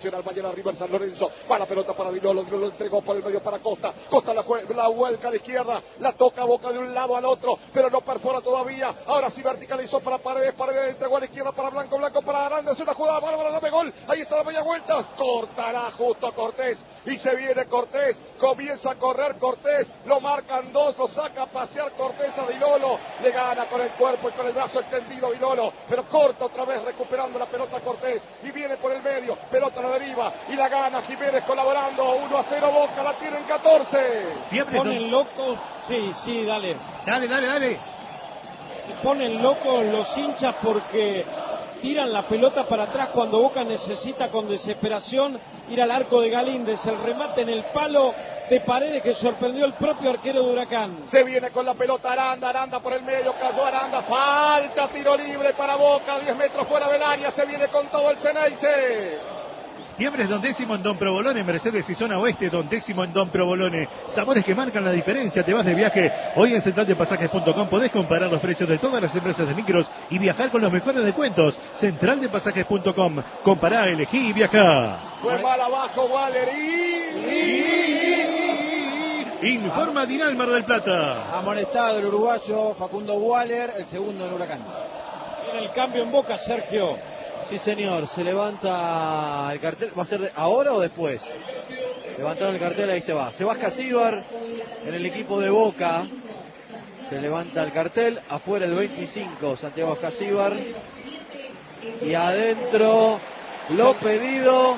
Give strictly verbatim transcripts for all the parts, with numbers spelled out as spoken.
Nacional, mañana arriba el San Lorenzo, va la pelota para Di Lolo, Di Lolo entregó por el medio para Costa, Costa la, la vuelca a la izquierda, la toca a Boca de un lado al otro, pero no perfora todavía, ahora sí verticalizó para Paredes, Paredes entregó a la izquierda para Blanco, Blanco para Aranda, es una jugada bárbara, dame gol, ahí está la media vuelta, cortará justo a Cortés, y se viene Cortés, comienza a correr Cortés, lo marcan dos, lo saca a pasear Cortés a Di Lolo, le gana con el cuerpo y con el brazo extendido Di Lolo, pero corta otra vez recuperando la pelota Cortés, y viene por el medio, pelota a la deriva, y la gana Jiménez colaborando, uno a cero Boca, la tienen catorce. Se ponen locos, sí, sí, dale. Dale, dale, dale. Se ponen locos los hinchas porque tiran la pelota para atrás cuando Boca necesita con desesperación ir al arco de Galíndez, el remate en el palo de Paredes que sorprendió el propio arquero de Huracán. Se viene con la pelota Aranda, Aranda por el medio, cayó Aranda, falta, tiro libre para Boca, diez metros fuera del área, se viene con todo el Ceneice. Fiebres Don Décimo en Don Provolone, Mercedes y Zona Oeste, Don Décimo en Don Provolone. Sabores que marcan la diferencia, te vas de viaje. Hoy en central de pasajes punto com podés comparar los precios de todas las empresas de micros y viajar con los mejores descuentos. central de pasajes punto com, compará, elegí y viajá. Fue mal abajo Waller y... Informa Dinal Mar del Plata. Amonestado el uruguayo Facundo Waller, el segundo en Huracán. Tiene el cambio en Boca, Sergio. Sí, señor, se levanta el cartel. ¿Va a ser de ahora o después? Levantaron el cartel, ahí se va. Se va Casíbar en el equipo de Boca. Se levanta el cartel. Afuera el veinticinco, Santiago Casíbar. Y adentro, lo pedido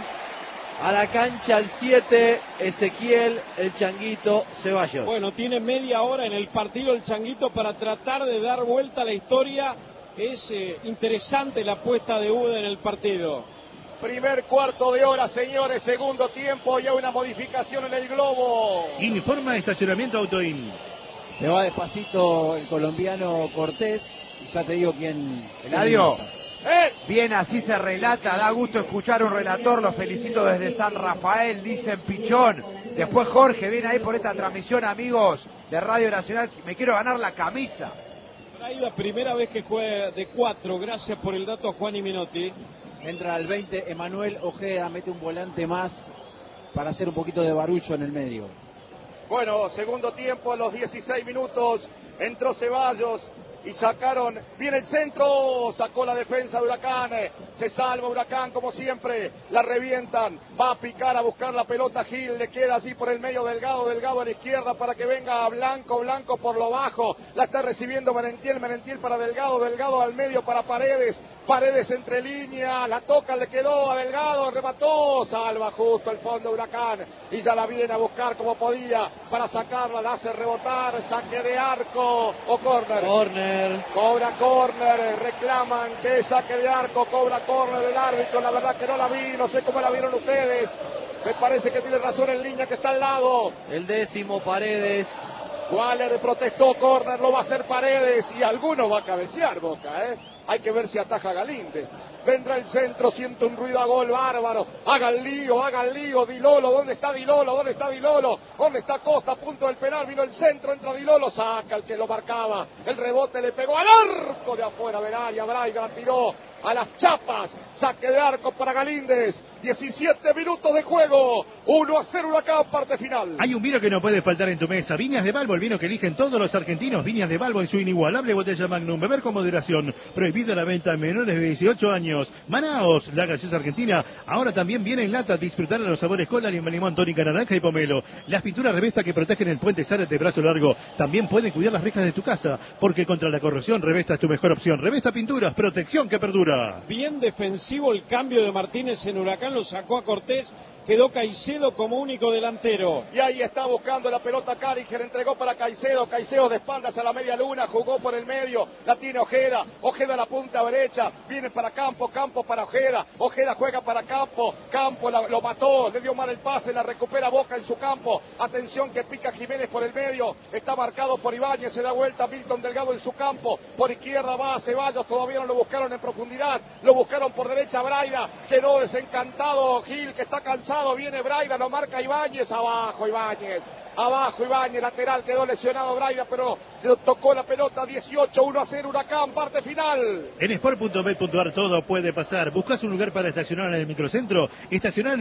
a la cancha el siete, Ezequiel, el Changuito Ceballos. Bueno, tiene media hora en el partido el Changuito para tratar de dar vuelta a la historia. Es eh, interesante la apuesta de Uda en el partido. Primer cuarto de hora, señores, segundo tiempo y hay una modificación en el globo. Informa Estacionamiento Autoin. Se va despacito el colombiano Cortés y ya te digo quién... Eladio, ¿Eh? bien, así se relata, da gusto escuchar un relator, lo felicito desde San Rafael, dicen Pichón. Después Jorge viene ahí por esta transmisión, amigos de Radio Nacional, me quiero ganar la camisa. La primera vez que juega de cuatro, gracias por el dato Juan y Minotti. Entra al veinte, Emanuel Ojeda mete un volante más para hacer un poquito de barullo en el medio. Bueno, segundo tiempo a los dieciséis minutos, entró Ceballos y sacaron, viene el centro, sacó la defensa de Huracán, se salva Huracán como siempre, la revientan, va a picar a buscar la pelota Gil, le queda así por el medio Delgado, Delgado a la izquierda para que venga Blanco, Blanco por lo bajo, la está recibiendo Merentiel, Merentiel para Delgado, Delgado al medio para Paredes, Paredes entre líneas, la toca, le quedó a Delgado, remató, salva justo el fondo de Huracán y ya la viene a buscar como podía para sacarla, la hace rebotar, saque de arco o córner. Córner. Cobra córner, reclaman que saque de arco, cobra córner el árbitro, la verdad que no la vi, no sé cómo la vieron ustedes, me parece que tiene razón en línea que está al lado. El décimo, Paredes. Waller protestó, córner, lo va a hacer Paredes y alguno va a cabecear Boca, ¿eh? Hay que ver si ataja Galíndez. Vendrá el centro, siente un ruido a gol bárbaro. Haga el lío, haga el lío. Di Lolo, ¿dónde está Di Lolo? ¿Dónde está Di Lolo? ¿Dónde está Costa? A punto del penal, vino el centro, entra Di Lolo, saca el que lo marcaba. El rebote le pegó al arco de afuera del área. Braiga la tiró a las chapas. Saque de arco para Galíndez. diecisiete minutos de juego. uno a cero Huracán, parte final. Hay un vino que no puede faltar en tu mesa. Viñas de Balbo, el vino que eligen todos los argentinos. Viñas de Balbo en su inigualable botella Magnum. Beber con moderación. Prohibida la venta a menores de dieciocho años. Manaos, la gaseosa argentina. Ahora también viene en lata. Disfrutar de los sabores cola, limón, tónica, naranja y pomelo. Las pinturas Revesta que protegen el puente Zárate brazo largo. También pueden cuidar las rejas de tu casa. Porque contra la corrosión, Revesta es tu mejor opción. Revesta Pinturas, protección que perdura. Bien defensivo el cambio de Martínez en Huracán, lo sacó a Cortés, quedó Caicedo como único delantero. Y ahí está buscando la pelota Caringer, entregó para Caicedo, Caicedo de espaldas a la media luna, jugó por el medio, la tiene Ojeda, Ojeda a la punta derecha, viene para Campo, Campo para Ojeda, Ojeda juega para Campo, Campo la, lo mató, le dio mal el pase, la recupera Boca en su campo, atención que pica Jiménez por el medio, está marcado por Ibáñez, se da vuelta Milton Delgado en su campo, por izquierda va a Ceballos, todavía no lo buscaron en profundidad, lo buscaron por derecha Braida, quedó desencantado Gil que está cansado, viene Braida, lo marca Ibáñez, abajo Ibáñez, abajo Ibáñez, lateral, quedó lesionado Braida, pero tocó la pelota, dieciocho, uno a cero Huracán, parte final. En sport punto bet punto ar todo puede pasar. ¿Buscas un lugar para estacionar en el microcentro? Estacionar